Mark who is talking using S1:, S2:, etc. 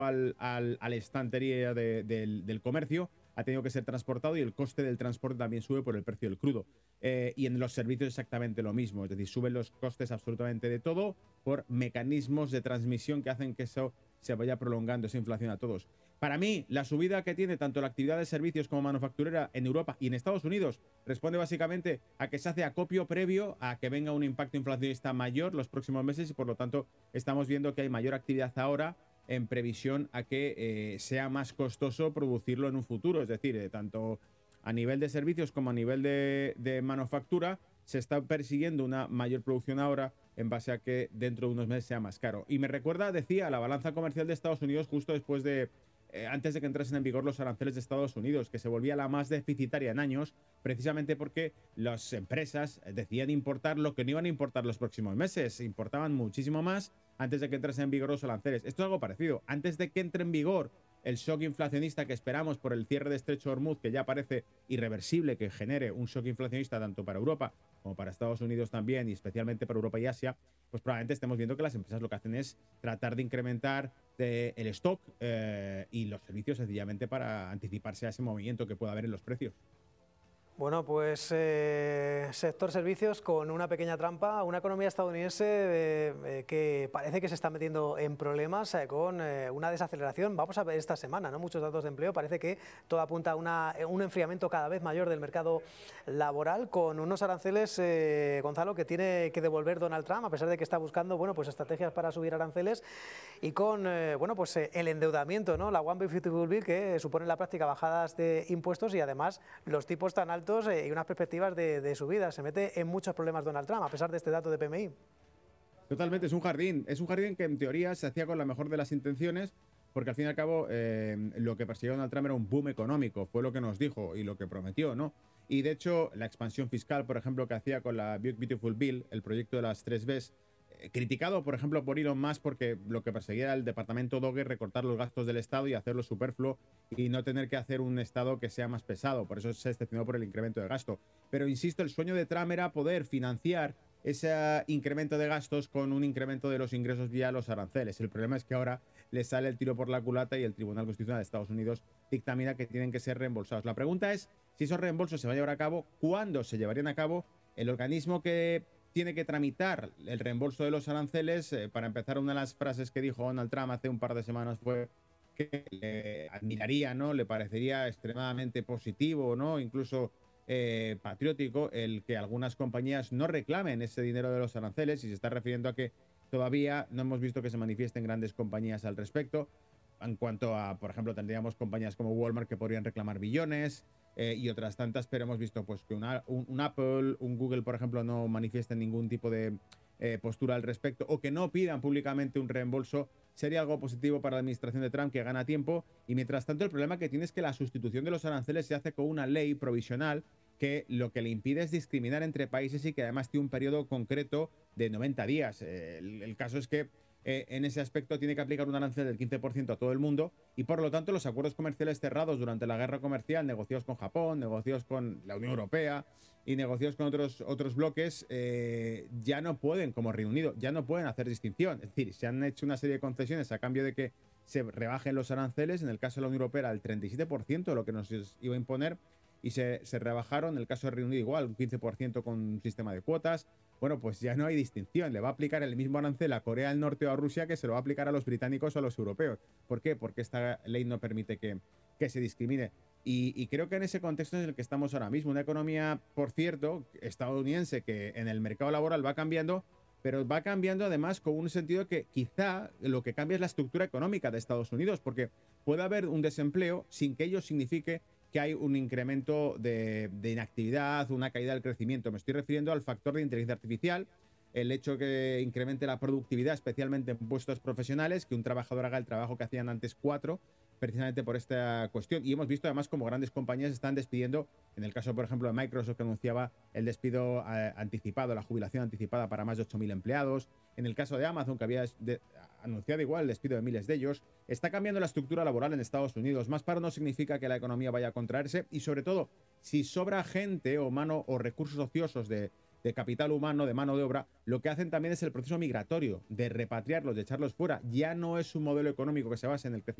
S1: a la estantería del comercio, ha tenido que ser transportado y el coste del transporte también sube por el precio del crudo. Y en los servicios exactamente lo mismo, es decir, suben los costes absolutamente de todo por mecanismos de transmisión que hacen que eso se vaya prolongando, esa inflación a todos. Para mí, la subida que tiene tanto la actividad de servicios como manufacturera en Europa y en Estados Unidos responde básicamente a que se hace acopio previo a que venga un impacto inflacionista mayor los próximos meses y por lo tanto estamos viendo que hay mayor actividad ahora en previsión a que sea más costoso producirlo en un futuro. Es decir, tanto a nivel de servicios como a nivel de manufactura se está persiguiendo una mayor producción ahora en base a que dentro de unos meses sea más caro. Y me recuerda, decía, la balanza comercial de Estados Unidos justo después de antes de que entrasen en vigor los aranceles de Estados Unidos, que se volvía la más deficitaria en años, precisamente porque las empresas decían importar lo que no iban a importar los próximos meses, importaban muchísimo más antes de que entrasen en vigor los aranceles. Esto es algo parecido. Antes de que entre en vigor el shock inflacionista que esperamos por el cierre de Estrecho de Hormuz, que ya parece irreversible, que genere un shock inflacionista tanto para Europa como para Estados Unidos también, y especialmente para Europa y Asia, pues probablemente estemos viendo que las empresas lo que hacen es tratar de incrementar el stock y los servicios sencillamente para anticiparse a ese movimiento que pueda haber en los precios.
S2: Bueno, pues sector servicios con una pequeña trampa, una economía estadounidense que parece que se está metiendo en problemas con una desaceleración. Vamos a ver esta semana, ¿no? Muchos datos de empleo, parece que todo apunta a un enfriamiento cada vez mayor del mercado laboral, con unos aranceles, Gonzalo, que tiene que devolver Donald Trump, a pesar de que está buscando, bueno, pues estrategias para subir aranceles, y con bueno, pues el endeudamiento, ¿no? La One Big Beautiful Bill, que supone en la práctica bajadas de impuestos y además los tipos tan altos y unas perspectivas de subida. Se mete en muchos problemas Donald Trump, a pesar de este dato de PMI.
S1: Totalmente, es un jardín que en teoría se hacía con la mejor de las intenciones, porque al fin y al cabo lo que persiguió Donald Trump era un boom económico, fue lo que nos dijo y lo que prometió, ¿no? Y de hecho, la expansión fiscal, por ejemplo, que hacía con la Big Beautiful Bill, el proyecto de las 3Bs, criticado, por ejemplo, por Elon Musk, porque lo que perseguía era el departamento Doge, recortar los gastos del Estado y hacerlo superfluo y no tener que hacer un Estado que sea más pesado. Por eso se excepcionó por el incremento de gasto. Pero insisto, el sueño de Trump era poder financiar ese incremento de gastos con un incremento de los ingresos vía los aranceles. El problema es que ahora le sale el tiro por la culata y el Tribunal Constitucional de Estados Unidos dictamina que tienen que ser reembolsados. La pregunta es si esos reembolsos se van a llevar a cabo, cuándo se llevarían a cabo. El organismo que tiene que tramitar el reembolso de los aranceles, para empezar, una de las frases que dijo Donald Trump hace un par de semanas fue que le admiraría, ¿no? Le parecería extremadamente positivo, ¿no? Incluso patriótico el que algunas compañías no reclamen ese dinero de los aranceles, y se está refiriendo a que todavía no hemos visto que se manifiesten grandes compañías al respecto. En cuanto a, por ejemplo, tendríamos compañías como Walmart que podrían reclamar billones y otras tantas, pero hemos visto pues que un Apple, un Google, por ejemplo, no manifiesten ningún tipo de postura al respecto, o que no pidan públicamente un reembolso. Sería algo positivo para la administración de Trump, que gana tiempo. Y mientras tanto, el problema que tiene es que la sustitución de los aranceles se hace con una ley provisional que lo que le impide es discriminar entre países y que además tiene un periodo concreto de 90 días. El caso es que en ese aspecto tiene que aplicar un arancel del 15% a todo el mundo, y por lo tanto los acuerdos comerciales cerrados durante la guerra comercial, negociados con Japón, negociados con la Unión Europea y negociados con otros bloques, ya no pueden, como Reino Unido, ya no pueden hacer distinción. Es decir, se han hecho una serie de concesiones a cambio de que se rebajen los aranceles. En el caso de la Unión Europea era el 37% de lo que nos iba a imponer, y se rebajaron. En el caso de Reino Unido igual, un 15% con un sistema de cuotas. Bueno, pues ya no hay distinción. Le va a aplicar el mismo arancel a Corea del Norte o a Rusia que se lo va a aplicar a los británicos o a los europeos. ¿Por qué? Porque esta ley no permite que se discrimine. Y creo que en ese contexto es el que estamos ahora mismo. Una economía, por cierto, estadounidense, que en el mercado laboral va cambiando, pero va cambiando además con un sentido que quizá lo que cambia es la estructura económica de Estados Unidos, porque puede haber un desempleo sin que ello signifique que hay un incremento de inactividad, una caída del crecimiento. Me estoy refiriendo al factor de inteligencia artificial, el hecho que incremente la productividad, especialmente en puestos profesionales, que un trabajador haga el trabajo que hacían antes 4, precisamente por esta cuestión. Y hemos visto además como grandes compañías están despidiendo, en el caso, por ejemplo, de Microsoft, que anunciaba el despido anticipado, la jubilación anticipada para más de 8.000 empleados. En el caso de Amazon, que había anunciado igual el despido de miles de ellos. Está cambiando la estructura laboral en Estados Unidos. Más paro no significa que la economía vaya a contraerse, y sobre todo, si sobra gente o mano o recursos ociosos de de capital humano, de mano de obra, lo que hacen también es el proceso migratorio, de repatriarlos, de echarlos fuera. Ya no es un modelo económico que se basa en el crecimiento